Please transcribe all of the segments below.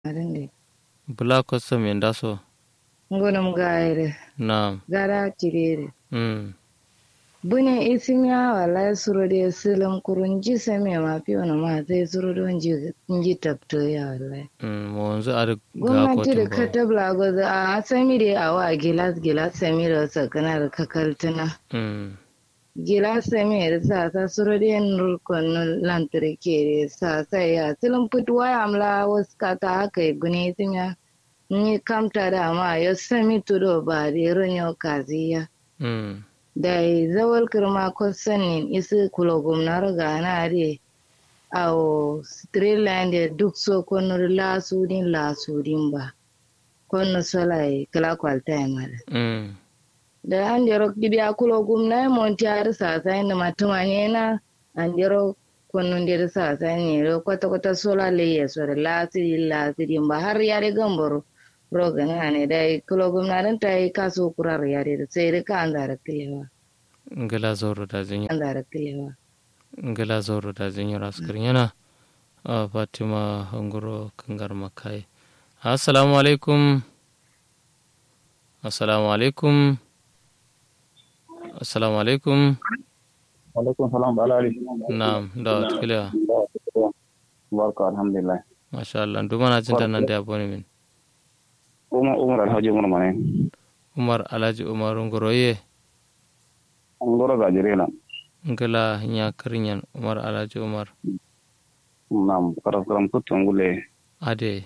Adande. Bula custom yendaso. Ngonum gaire. Naam. Gara tirere. Mm. Bune isimya wala surode silam kurunji seme ma piona ma zai surodo nji tapto ya wala. Mo wanzu ada ga Gwamnati da kotin ba. katabla goza a sami da awa gilas sami da sakana da kakaltuna. Mm. Gilas sami da sa surode nurkon lantarki da sa ya silam fitwa ya amla wasu kata haka bune isimya. Ni kamta da ma ya sami tudo ba da ronyo kaziya. Mm. Da zawal kirma kusanin isi kulogum na raga na re a Streetland duk so konur lasudin ba. Konur solai kala kwalta ya mara. Mm. Da an jero gidiya kulogum na monti har sasa da matuma ne na an jero konun da sasa ne kwata-kwata sola laye so da lasudin ba har yare gambaro. Roga ne dai kulogum na dan tai kaso kurar yare da sai rika an zara kilewa. Ngala zoro da zinyo. An zara kilewa. Ngala zoro da zinyo raskar yana. Fatima Hanguro Kangar Makai. Assalamu alaikum. Assalamu alaikum. Assalamu alaikum. Alaikum salam balali. Naam, da kilewa. Barka alhamdulillah. Masha Allah. Dumana cinta nan da abone min. Umar Alhaji Umar mane. Umar Alhaji Umar Ngoroye. Ngoro ga jirela. Ngala nya karinyan Umar Alhaji Umar. Nam karam kutungule. Ade.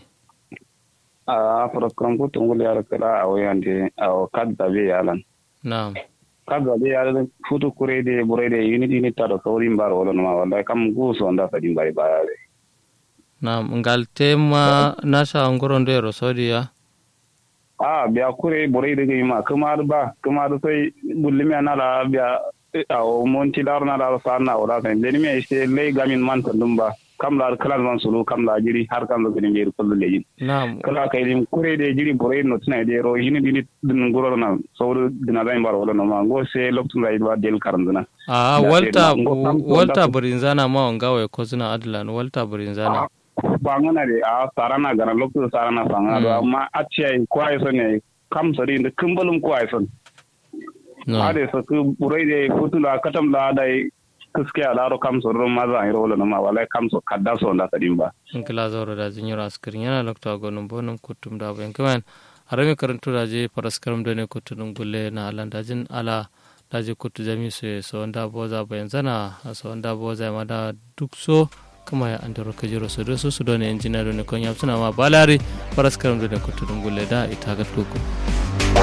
Karam kutungule ala kala awayande aw kadda be yalan. Naam. Kadda be yalan futu kurede burede unity ni tado kawrin bar wala ma wallahi kam guso nda fadin bari bayare. Naam, ngal tema nasha ngoro ndero sodiya. Biya kure burede ga ma kamar sai bullimi anala biya aw monti dar na da sana wala sai deni me sai lay gamin man tandum ba kam la kala man sulu kam la jiri har kam la gani ngir kullu leyin. Naam. Kala kay dim kure de jiri burede no tna de ro hini dini dun ngoro na sawru dina dain bar wala no ma go se loktu la idwa del karanduna. Walta burinzana ma ngawe kozuna adlan walta burinzana. Bangana de sarana gana loktu sarana sanga do amma acciay ko ay sonne kam sari de kumbalum ko ay son ade so ku burayde futula katam la dai kuske ala ro kam so ro maza ay ro ma wala kam so kadda so nda kadimba kala zoro da zinyura askrin yana lokta gonum bonum kutum da ben kaman arami karantu da je paraskaram da ne kutunum gulle na alandajin ala daje kutu jami so nda boza ben zana so nda boza ma da duk so kama ya andaro kajiro so do su do ne engineer ne kon yapsuna ma balari paraskaram da ne kutunum gulle da ita ga tuku